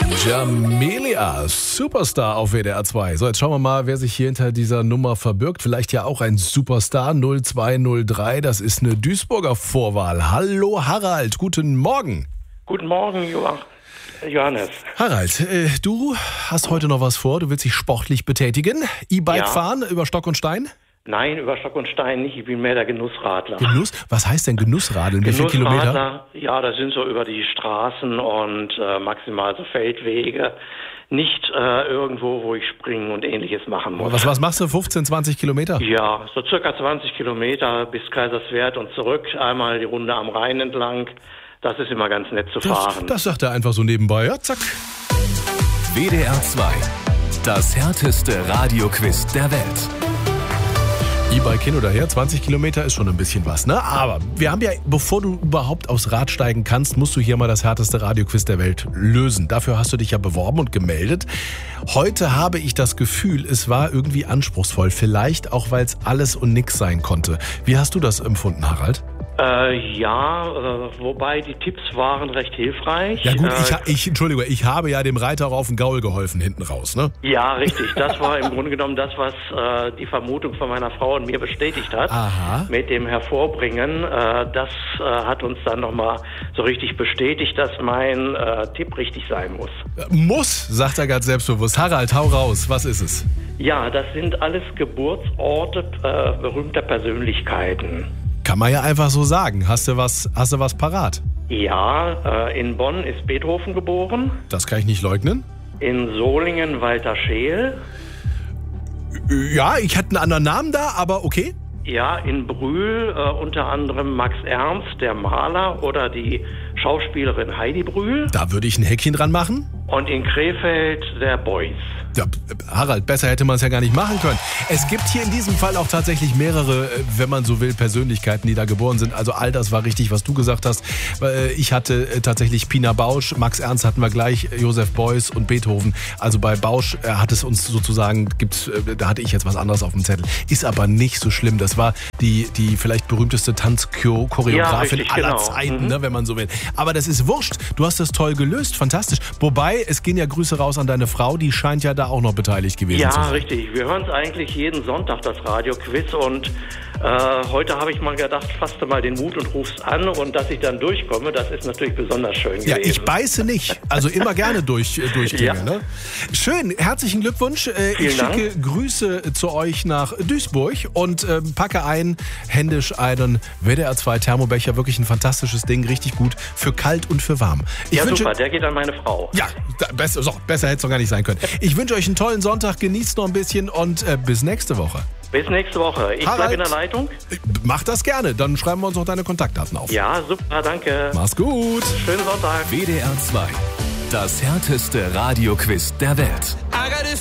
Jamelia, Superstar auf WDR 2. So, jetzt schauen wir mal, wer sich hier hinter dieser Nummer verbirgt. Vielleicht ja auch ein Superstar 0203. Das ist eine Duisburger Vorwahl. Hallo Harald, guten Morgen. Guten Morgen, Johannes. Harald, du hast heute noch was vor. Du willst dich sportlich betätigen. E-Bike fahren über Stock und Stein? Nein, über Stock und Stein nicht. Ich bin mehr der Genussradler. Genuss? Was heißt denn Genussradeln? Wie viele Kilometer? Ja, das sind so über die Straßen und maximal so Feldwege. Nicht irgendwo, wo ich springen und Ähnliches machen muss. Was machst du? 15, 20 Kilometer? Ja, so circa 20 Kilometer bis Kaiserswerth und zurück. Einmal die Runde am Rhein entlang. Das ist immer ganz nett zu fahren. Das sagt er einfach so nebenbei. Ja, zack. WDR 2. Das härteste Radioquiz der Welt. E-Bike hin oder her, 20 Kilometer ist schon ein bisschen was, ne? Aber wir haben ja, bevor du überhaupt aufs Rad steigen kannst, musst du hier mal das härteste Radioquiz der Welt lösen. Dafür hast du dich ja beworben und gemeldet. Heute habe ich das Gefühl, es war irgendwie anspruchsvoll. Vielleicht auch, weil es alles und nix sein konnte. Wie hast du das empfunden, Harald? Wobei die Tipps waren recht hilfreich. Ja gut, ich habe ja dem Reiter auch auf den Gaul geholfen hinten raus, ne? Ja, richtig. Das war im Grunde genommen das, was die Vermutung von meiner Frau und mir bestätigt hat. Aha. Mit dem Hervorbringen. Das hat uns dann nochmal so richtig bestätigt, dass mein Tipp richtig sein muss. Muss, sagt er ganz selbstbewusst. Harald, hau raus. Was ist es? Ja, das sind alles Geburtsorte berühmter Persönlichkeiten. Kann man ja einfach so sagen. Hast du was parat? Ja, in Bonn ist Beethoven geboren. Das kann ich nicht leugnen. In Solingen Walter Scheel. Ja, ich hatte einen anderen Namen da, aber okay. Ja, in Brühl unter anderem Max Ernst, der Maler, oder die Schauspielerin Heidi Brühl. Da würde ich ein Häkchen dran machen. Und in Krefeld der Beuys. Ja, Harald, besser hätte man es ja gar nicht machen können. Es gibt hier in diesem Fall auch tatsächlich mehrere, wenn man so will, Persönlichkeiten, die da geboren sind. Also all das war richtig, was du gesagt hast. Ich hatte tatsächlich Pina Bausch, Max Ernst hatten wir gleich, Joseph Beuys und Beethoven. Also bei Bausch hat es uns sozusagen, da hatte ich jetzt was anderes auf dem Zettel. Ist aber nicht so schlimm. Das war die vielleicht berühmteste Tanzchoreografin aller Zeiten, ne, wenn man so will. Aber das ist wurscht. Du hast das toll gelöst, fantastisch. Wobei, es gehen ja Grüße raus an deine Frau, die scheint ja da auch noch beteiligt gewesen zu sein. Ja, richtig. Wir hören es eigentlich jeden Sonntag, das Radioquiz, und heute habe ich mal gedacht, fasste mal den Mut und ruf's an, und dass ich dann durchkomme, das ist natürlich besonders schön gewesen. Ja, ich beiße nicht. Also immer gerne durchklingeln. Ja. Ne? Schön, herzlichen Glückwunsch. Ich schicke Grüße zu euch nach Duisburg und packe händisch einen WDR 2 Thermobecher. Wirklich ein fantastisches Ding, richtig gut für kalt und für warm. Super, der geht an meine Frau. Ja, besser hätte es doch gar nicht sein können. Ich wünsche euch einen tollen Sonntag, genießt noch ein bisschen und bis nächste Woche. Bis nächste Woche. Ich bleibe in der Leitung. Mach das gerne, dann schreiben wir uns noch deine Kontaktdaten auf. Ja, super, danke. Mach's gut. Schönen Sonntag. WDR 2. Das härteste Radioquiz der Welt.